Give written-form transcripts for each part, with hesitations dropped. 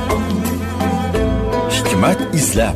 Hikmat izlab.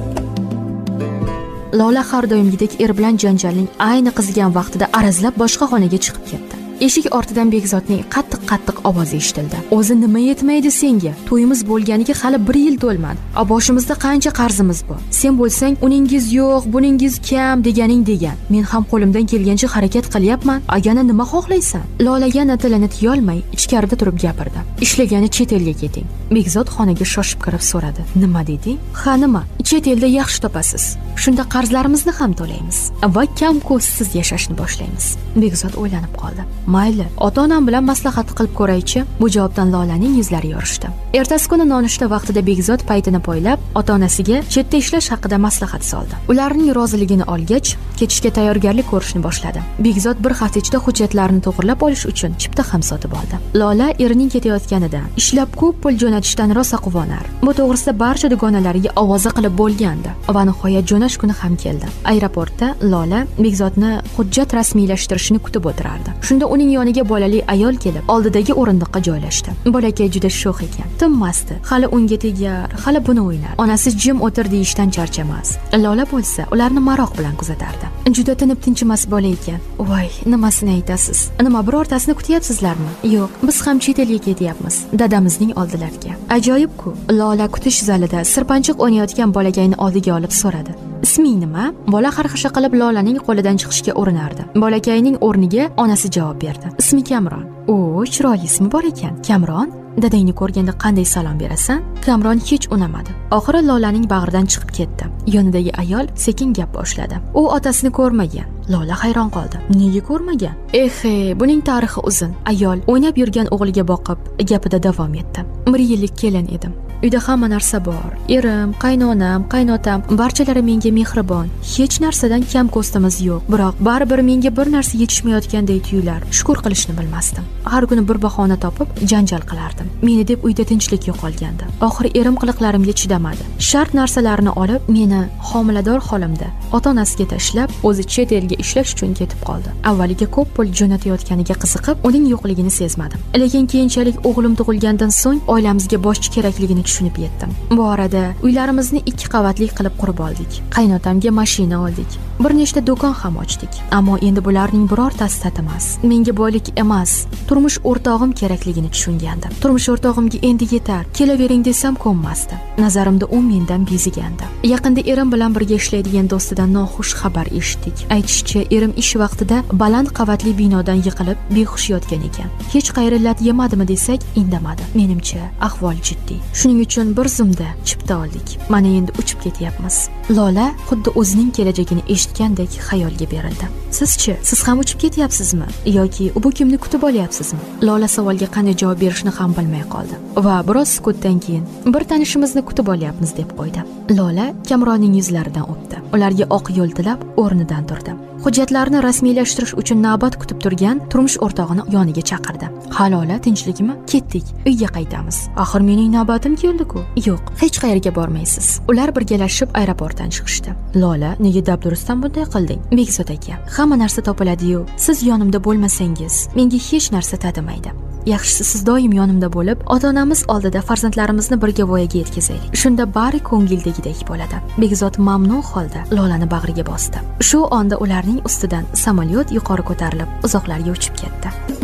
Lola har doimgidek bilan janjalning ayni qizigan vaqtida arazlab boshqa xonaga chiqib ketdi. Eshik ortidan Begzodning qattiq ovozi eshitildi. "O'zi nima yetmaydi senga? To'yimiz bo'lganiga hali 1 yil to'lmadi. Boshimizda qancha qarzimiz bor. Sen bo'lsang, uningiz yo'q, buningiz kam deganing degan. Men ham qo'limdan kelgancha harakat qilyapman. Agana nima xohlaysan?" Lola yana tilini tiyolmay ichkarida turib gapirdi. "Ishlagani chet elga keting." Begzod xonaga shoshib kirib so'radi. "Nima deding?" "Ha, nima? Chet elda yaxshi topasiz. Shunda qarzlarimizni ham to'laymiz va kam ko'zsiz yashashni boshlaymiz." Begzod o'ylanib qoldi. "Mayli, ota-onam bilan maslahat qilib ko'raychi." Bu javobdan Lolaning yuzlari yorishdi. Ertasi kuni nonushta vaqtida Begzod paytini poylab, ota-onasiga chetda ishlash haqida maslahat soldi. Ularning roziligini olgach, ketishga tayyorgarlik ko'rishni boshladi. Begzod bir hafta ichida hujjatlarni to'g'rilab olish uchun chipta ham sotib oldi. Lola erining ketayotganidan, ishlab ko'p pul jo'natishdan rosa quvonar. Bu to'g'risida barcha dugonalariga ovoza qilib bo'lgandi va nihoyat jo'nash kuni ham keldi. Aeroportda Lola Begzodni hujjat rasmiylashtirishini kutib o'tirardi. Shunda uning yoniga bolali ayol kelib, oldidagi o'rindiqqa joylashdi. Bolakay juda sho'x ekan. Tinmasdi. Hali unga tegar, hali buni o'ynar. Onasi jim o'tir deyishdan charchamas. Lola bo'lsa, ularni maroq bilan kuzatardi. Juda tinib tinchimas bola ekan. "Voy, nimasini aytasiz? Nima birortasini kutyapsizlarmi?" "Yo'q, biz ham chet elga ketyapmiz, dadamizning oldilariga." Ajoyib-ku. Lola kutish zalida sirpanchiq o'ynayotgan bolakayni oldiga olib so'radi. "Isming nima?" Bola xarxasha qilib Lolaning qo'lidan chiqishga urinardi. Bolakayning o'rniga onasi javob berdi. "Ismi Kamron." "O, chiroyli ismi bor ekan. Kamron? Dadangni ko'rganda qanday salom berasan?" Kamron hech unamadi. Oxiri Lolaning bag'ridan chiqib ketdi. Yonidagi ayol sekin gap boshladi. U otasini ko'rmagan. Lola hayron qoldi. "Nega ko'rmagan?" "Ehe, buning tarixi uzun." Ayol o'ynab yurgan o'g'liga boqib, gapida davom etdi. "1 yillik kelin edim. Uyda hamma narsa bor. Erim, qaynonam, qaynotam, barchalari menga mehribon. Hech narsadan kam ko'stimiz yo'q. Biroq baribir menga bir narsa yetishmayotganday tuyular. Shukur qilishni bilmasdim. Har kuni bir bahona topib janjal qilardim. Meni deb uyda tinchlik yo'qolgandi. Oxiri erim qiliqlarimga chidamadi. Shart narsalarni olib, meni homilador holimda ota-onasiga tashlab, o'zi chet elga ishlash uchun ketib qoldi. Avvaliga ko'p pul jo'natayotganiga qiziqib, uning yo'qligini sezmadim. Lekin keyinchalik o'g'lim tug'ilgandan so'ng oilamizga boshchi kerakligini tushunib yetdim. Bu orada uylarimizni 2 qavatli qilib qurib oldik. Qaynotamga mashina oldik. Bir nechta do'kon ham ochdik. Ammo endi bularning birortasi tatimas. Menga boylik emas, turmush o'rtog'im kerakligini tushungandim. Turmush o'rtog'imga endi yetar, kelavering desam ko'nmasdi. Nazarimda u mendan bezigandi. Yaqinda erim bilan birga ishlaydigan do'stidan noxush xabar eshitdik. Aytishicha, erim ish vaqtida baland qavatli binodan yiqilib behush yotgan ekan. Hech qayeri lat yemadimi desak, indamadi. Menimcha, ahvol jiddiy. Shuning uchun bir zumda chipta oldik. Mana endi uchib ketyapmiz. Lola xuddi o'zining kelajagini eshitgandek xayolga berildi. "Siz-chi, siz ham uchib ketyapsizmi yoki bu kimni kutib olyapsizmi?" Lola savolga qanday javob berishni ham bilmay qoldi va biroz sukutdan keyin "Bir tanishimizni kutib olyapmiz" deb qo'ydi. Lola Kamronning yuzlaridan o'pdi. Ularga oq yo'l tilab o'rnidan turdi. Hujjatlarni rasmiylashtirish uchun navbat kutib turgan turmush o'rtog'ini yoniga chaqirdi. "Ha Lola, tinchlikmi? Ketdik. Uyga qaytamiz. Axir mening navbatim keldi-ku." "Yo'q, hech qayerga bormaysiz." Ular birgalashib aeroportdan chiqishdi. "Lola, nega dabdurustdan bunday qilding?" "Begzod aka, hamma narsa topiladi-yu, siz yonimda bo'lmasangiz, menga hech narsa tatimaydi. Yaxshisi siz doim yonimda bo'lib, ota-onamiz oldida farzandlarimizni birga voyaga yetkazaylik. Shunda bari ko'ngildagidek bo'ladi." Begzod mamnun holda Lolani bag'riga bosdi. Shu onda ularning ustidan samolyot yuqori ko'tarilib, uzoqlarga uchib ketdi.